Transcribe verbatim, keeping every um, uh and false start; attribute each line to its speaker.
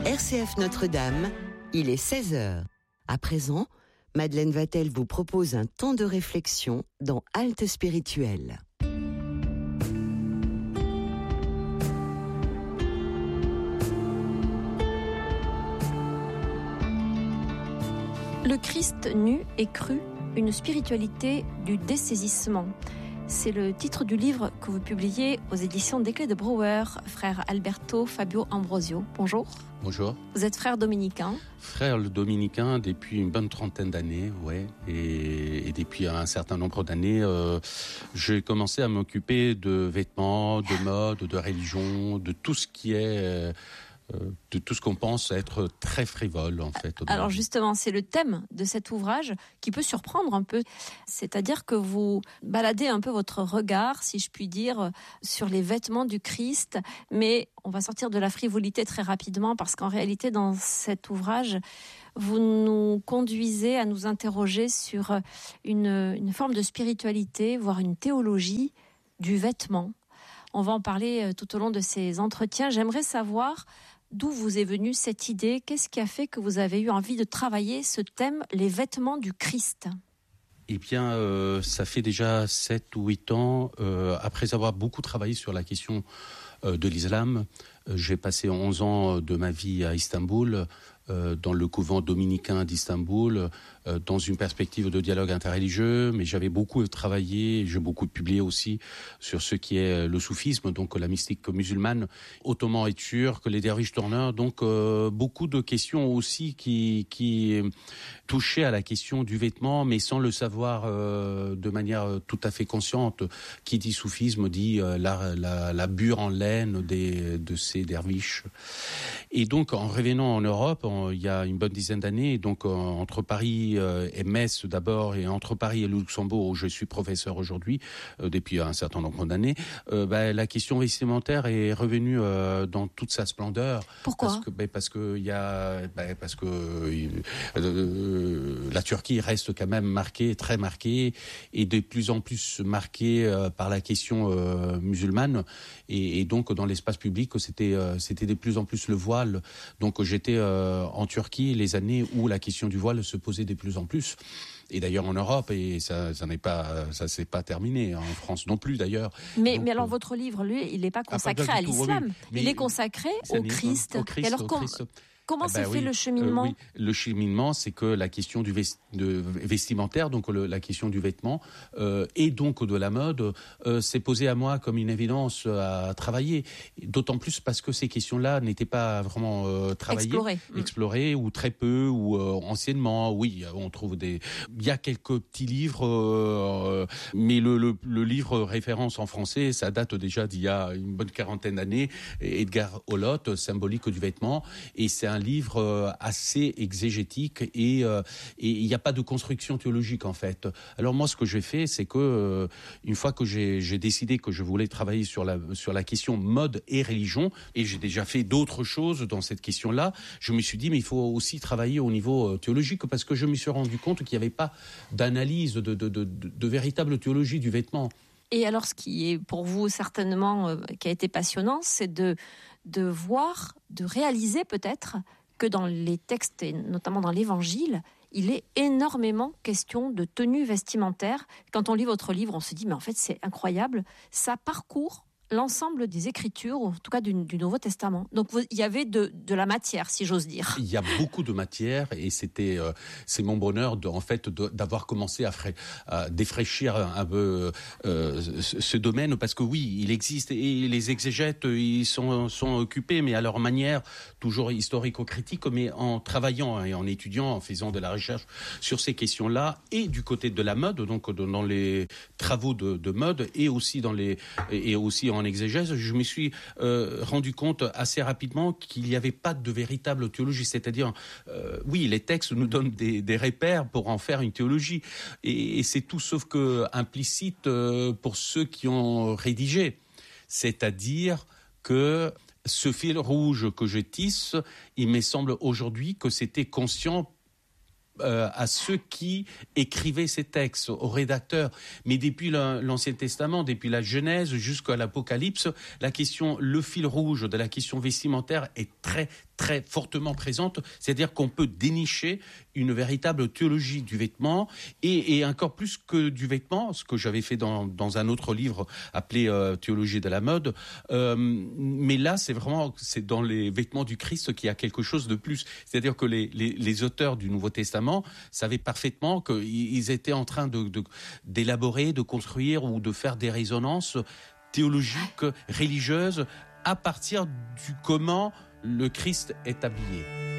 Speaker 1: R C F Notre-Dame, il est seize heures. À présent, Madeleine Vatel vous propose un temps de réflexion dans Halte spirituelle.
Speaker 2: Le Christ nu et cru, une spiritualité du dessaisissement. C'est le titre du livre que vous publiez aux éditions des Clés de Brouwer, frère Alberto Fabio Ambrosio. Bonjour.
Speaker 3: Bonjour.
Speaker 2: Vous êtes frère dominicain.
Speaker 3: Frère dominicain depuis une bonne trentaine d'années, ouais. Et, et depuis un certain nombre d'années, euh, j'ai commencé à m'occuper de vêtements, de mode, de religion, de tout ce qui est... Euh, de tout ce qu'on pense être très frivole, en fait.
Speaker 2: Alors justement, c'est le thème de cet ouvrage qui peut surprendre un peu. C'est-à-dire que vous baladez un peu votre regard, si je puis dire, sur les vêtements du Christ, mais on va sortir de la frivolité très rapidement parce qu'en réalité, dans cet ouvrage, vous nous conduisez à nous interroger sur une, une forme de spiritualité, voire une théologie du vêtement. On va en parler tout au long de ces entretiens. J'aimerais savoir d'où vous est venue cette idée. Qu'est-ce qui a fait que vous avez eu envie de travailler ce thème, les vêtements du Christ ?
Speaker 3: Eh bien, euh, ça fait déjà sept ou huit ans, euh, après avoir beaucoup travaillé sur la question euh, de l'islam. Euh, j'ai passé onze ans de ma vie à Istanbul, euh, dans le couvent dominicain d'Istanbul, euh, dans une perspective de dialogue interreligieux, mais j'avais beaucoup travaillé, j'ai beaucoup publié aussi sur ce qui est le soufisme, donc la mystique musulmane, ottoman et turc, les derviches tourneurs, donc euh, beaucoup de questions aussi qui, qui touchaient à la question du vêtement, mais sans le savoir euh, de manière tout à fait consciente. Qui dit soufisme dit euh, la, la, la bure en laine des, de ces derviches. Et donc, en revenant en Europe, en, il y a une bonne dizaine d'années, donc en, entre Paris euh, et Metz d'abord, et entre Paris et le Luxembourg, où je suis professeur aujourd'hui, euh, depuis un certain nombre d'années, euh, bah, la question vestimentaire est revenue euh, dans toute sa splendeur.
Speaker 2: Pourquoi ?
Speaker 3: Parce que, bah, parce que il y a, bah, parce que euh, la Turquie reste quand même marquée, très marquée, et de plus en plus marquée euh, par la question euh, musulmane, et, et donc dans l'espace public, c'était, euh, c'était de plus en plus le voile. Donc j'étais euh, en Turquie les années où la question du voile se posait de plus en plus. Et d'ailleurs en Europe, et ça, ça n'est pas, ça s'est pas terminé, en France non plus d'ailleurs.
Speaker 2: Mais,
Speaker 3: Donc,
Speaker 2: mais alors
Speaker 3: euh,
Speaker 2: votre livre, lui, il n'est pas consacré
Speaker 3: ah, pas
Speaker 2: à l'islam,
Speaker 3: oui, oui.
Speaker 2: il est consacré au Christ.
Speaker 3: Au Christ.
Speaker 2: Et alors
Speaker 3: au
Speaker 2: com-
Speaker 3: Christ.
Speaker 2: comment
Speaker 3: Ah
Speaker 2: s'est
Speaker 3: bah
Speaker 2: fait
Speaker 3: oui,
Speaker 2: le cheminement ?
Speaker 3: euh, oui. Le cheminement, c'est que la question du vest- de vestimentaire, donc le, la question du vêtement, euh, et donc de la mode, euh, s'est posée à moi comme une évidence à travailler. D'autant plus parce que ces questions-là n'étaient pas vraiment euh, travaillées,
Speaker 2: explorées,
Speaker 3: explorées ou très peu, ou euh, anciennement. Oui, on trouve des. Il y a quelques petits livres, euh, mais le, le, le livre référence en français, ça date déjà d'il y a une bonne quarantaine d'années. Edgar Holot, Symbolique du vêtement. Et c'est un livre euh, assez exégétique et euh, et il n'y a pas de construction théologique en fait. Alors moi, ce que j'ai fait, c'est que euh, une fois que j'ai, j'ai décidé que je voulais travailler sur la sur la question mode et religion, et j'ai déjà fait d'autres choses dans cette question-là, je me suis dit mais il faut aussi travailler au niveau théologique, parce que je me suis rendu compte qu'il n'y avait pas d'analyse de de de, de, de véritable théologie du vêtement.
Speaker 2: Et alors, ce qui est pour vous certainement, euh, qui a été passionnant, c'est de, de voir, de réaliser peut-être que dans les textes, et notamment dans l'Évangile, il est énormément question de tenue vestimentaire. Quand on lit votre livre, on se dit, mais en fait, c'est incroyable, ça parcourt l'ensemble des Écritures, ou en tout cas du, du Nouveau Testament. Donc vous, il y avait de, de la matière, si j'ose dire.
Speaker 3: Il y a beaucoup de matière, et c'était euh, c'est mon bonheur de, en fait de, d'avoir commencé à, fra- à défraîchir un, un peu euh, ce, ce domaine, parce que oui, il existe, et les exégètes ils sont sont occupés, mais à leur manière, toujours historico-critique, mais en travaillant et en étudiant, en faisant de la recherche sur ces questions-là, et du côté de la mode, donc dans les travaux de, de mode, et aussi dans les et aussi en en exégèse, je me suis euh, rendu compte assez rapidement qu'il n'y avait pas de véritable théologie. C'est-à-dire, euh, oui, les textes nous donnent des, des repères pour en faire une théologie, et, et c'est tout sauf que implicite euh, pour ceux qui ont rédigé. C'est-à-dire que ce fil rouge que je tisse, il me semble aujourd'hui que c'était conscient euh, à ceux qui écrivaient ces textes, aux rédacteurs. Mais depuis l'Ancien Testament, depuis la Genèse jusqu'à l'Apocalypse, la question, le fil rouge de la question vestimentaire est très, très fortement présente. C'est-à-dire qu'on peut dénicher une véritable théologie du vêtement et, et encore plus que du vêtement, ce que j'avais fait dans, dans un autre livre appelé euh, Théologie de la mode. Euh, mais là, c'est vraiment c'est dans les vêtements du Christ qu'il y a quelque chose de plus. C'est-à-dire que les, les, les auteurs du Nouveau Testament savaient parfaitement qu'ils étaient en train de, de, d'élaborer, de construire ou de faire des résonances théologiques, religieuses, à partir du comment le Christ est habillé.